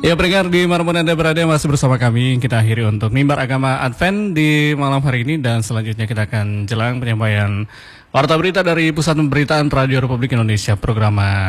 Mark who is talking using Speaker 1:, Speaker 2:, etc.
Speaker 1: Ya, pendengar di manapun Anda berada masih bersama kami. Kita akhiri untuk mimbar agama Advent di malam hari ini dan selanjutnya kita akan jelang penyampaian warta berita dari Pusat Pemberitaan Radio Republik Indonesia program